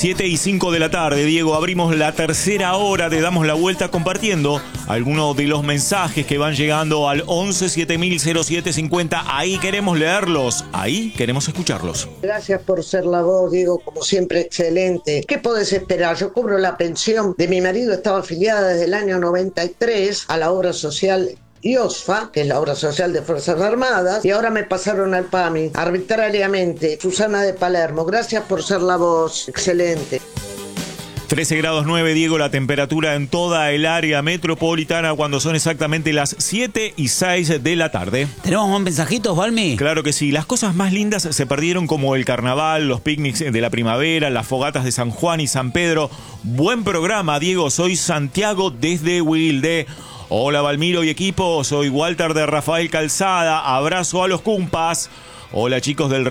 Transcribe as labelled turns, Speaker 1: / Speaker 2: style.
Speaker 1: 7:05 de la tarde, Diego, abrimos la tercera hora, te damos la vuelta compartiendo algunos de los mensajes que van llegando al 11 7000 0750. Ahí queremos leerlos, ahí queremos escucharlos.
Speaker 2: Gracias por ser la voz, Diego, como siempre, excelente. ¿Qué podés esperar? Yo cobro la pensión de mi marido, estaba afiliada desde el año 93 a la obra social IOSFA, que es la obra social de Fuerzas Armadas, y ahora me pasaron al PAMI, arbitrariamente. Susana de Palermo, gracias por ser la voz, excelente.
Speaker 1: 13 grados 9, Diego, la temperatura en toda el área metropolitana cuando son exactamente las 7:06 de la tarde.
Speaker 3: ¿Tenemos más mensajitos, Valmi?
Speaker 1: Claro que sí, las cosas más lindas se perdieron como el carnaval, los picnics de la primavera, las fogatas de San Juan y San Pedro. Buen programa, Diego, soy Santiago desde Wilde. Hola Valmiro y equipo, soy Walter de Rafael Calzada, abrazo a los cumpas. Hola chicos del